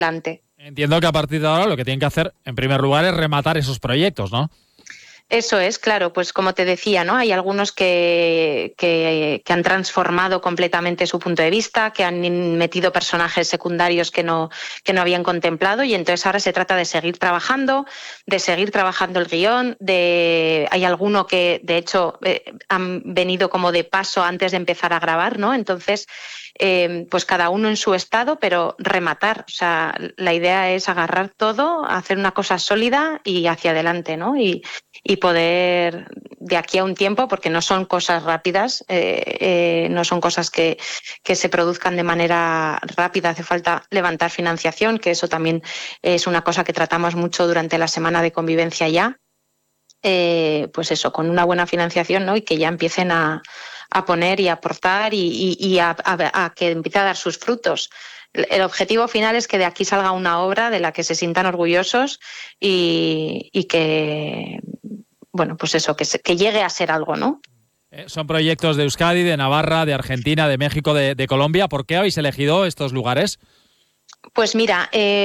adelante. Entiendo que a partir de ahora lo que tienen que hacer, en primer lugar, es rematar esos proyectos, ¿no? Eso es, claro, pues como te decía, ¿no? Hay algunos que han transformado completamente su punto de vista, que han metido personajes secundarios que no habían contemplado, y entonces ahora se trata de seguir trabajando el guión. Hay alguno que, de hecho, han venido como de paso antes de empezar a grabar, ¿no? Entonces, pues cada uno en su estado, pero rematar. O sea, la idea es agarrar todo, hacer una cosa sólida y hacia adelante, ¿no? Y poder, de aquí a un tiempo, porque no son cosas rápidas, no son cosas que se produzcan de manera rápida, hace falta levantar financiación, que eso también es una cosa que tratamos mucho durante la semana de convivencia ya, pues eso, con una buena financiación, ¿no? Y que ya empiecen a poner y a aportar y a que empiece a dar sus frutos. El objetivo final es que de aquí salga una obra de la que se sientan orgullosos y que, bueno, pues eso, que llegue a ser algo, ¿no? Son proyectos de Euskadi, de Navarra, de Argentina, de México, de Colombia. ¿Por qué habéis elegido estos lugares? Pues mira,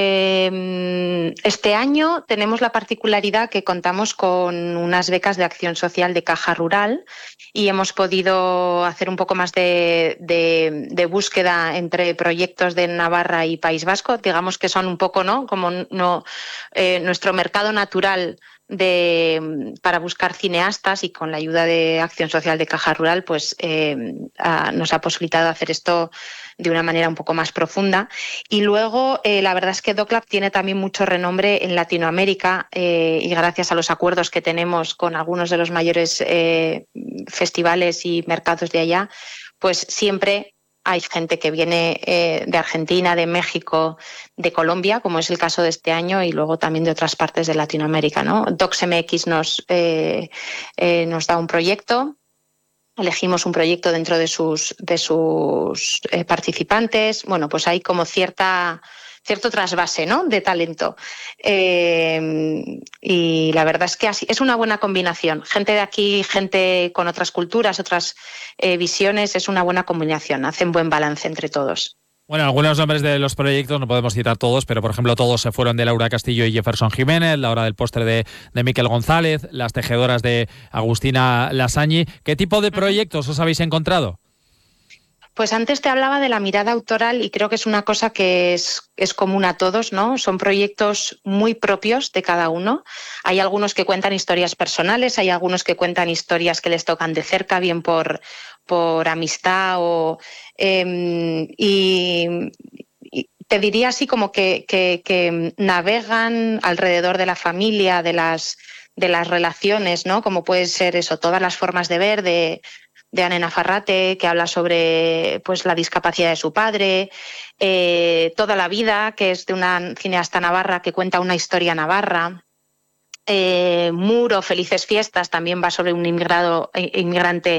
este año tenemos la particularidad que contamos con unas becas de acción social de Caja Rural y hemos podido hacer un poco más de búsqueda entre proyectos de Navarra y País Vasco. Digamos que son un poco, ¿no?, como nuestro mercado natural para buscar cineastas, y con la ayuda de Acción Social de Caja Rural pues nos ha posibilitado hacer esto de una manera un poco más profunda. Y luego la verdad es que DocLab tiene también mucho renombre en Latinoamérica, y gracias a los acuerdos que tenemos con algunos de los mayores festivales y mercados de allá, pues siempre hay gente que viene de Argentina, de México, de Colombia, como es el caso de este año, y luego también de otras partes de Latinoamérica, ¿no? DocsMX nos da un proyecto. Elegimos un proyecto dentro de sus participantes. Bueno, pues hay como cierto trasvase, ¿no?, de talento. Y la verdad es que así, es una buena combinación. Gente de aquí, gente con otras culturas, otras visiones, es una buena combinación. Hacen buen balance entre todos. Bueno, algunos nombres de los proyectos no podemos citar todos, pero por ejemplo todos se fueron de Laura Castillo y Jefferson Jiménez, La hora del postre de Miquel González, Las tejedoras de Agustina Lasañi. ¿Qué tipo de proyectos os habéis encontrado? Pues antes te hablaba de la mirada autoral y creo que es una cosa que es común a todos, ¿no? Son proyectos muy propios de cada uno. Hay algunos que cuentan historias personales, hay algunos que cuentan historias que les tocan de cerca, bien por amistad y te diría así como que navegan alrededor de la familia, de las relaciones, ¿no? Como puede ser eso, todas las formas de ver, de Ane Nafarrate, que habla sobre pues la discapacidad de su padre, Toda la vida, que es de una cineasta navarra que cuenta una historia navarra. Muro, Felices Fiestas, también va sobre un inmigrante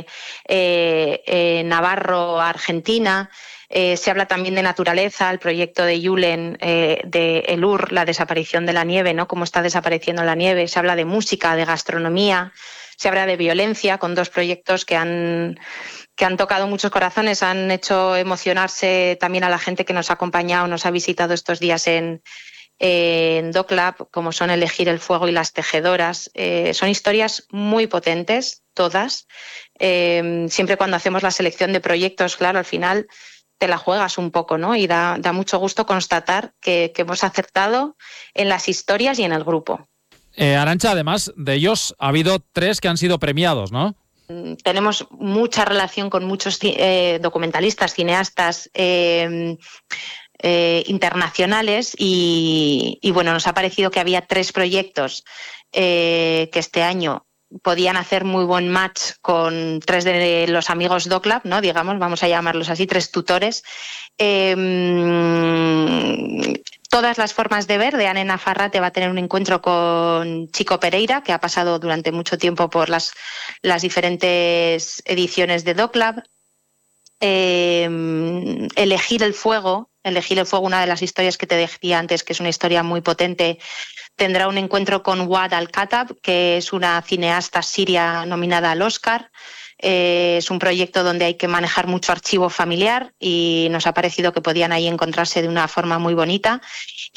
navarro a Argentina. Se habla también de naturaleza, el proyecto de Julen, de Elur, la desaparición de la nieve, ¿no?, cómo está desapareciendo la nieve. Se habla de música, de gastronomía. Se habla de violencia, con dos proyectos que han tocado muchos corazones, han hecho emocionarse también a la gente que nos ha acompañado, nos ha visitado estos días en DocLab, como son Elegir el fuego y Las tejedoras. Son historias muy potentes, todas. Siempre cuando hacemos la selección de proyectos, claro, al final te la juegas un poco, ¿no? Y da mucho gusto constatar que hemos acertado en las historias y en el grupo. Arantxa, además de ellos, ha habido 3 que han sido premiados, ¿no? Tenemos mucha relación con muchos documentalistas, cineastas internacionales y bueno, nos ha parecido que había 3 proyectos que este año podían hacer muy buen match con 3 de los amigos DocLab, ¿no? Digamos, vamos a llamarlos así, 3 tutores. Todas las formas de ver, de Ane Nafarrate, va a tener un encuentro con Chico Pereira, que ha pasado durante mucho tiempo por las diferentes ediciones de DocLab. Elegir el fuego, una de las historias que te decía antes, que es una historia muy potente, tendrá un encuentro con Wad Al-Katab, que es una cineasta siria nominada al Oscar. Es un proyecto donde hay que manejar mucho archivo familiar y nos ha parecido que podían ahí encontrarse de una forma muy bonita.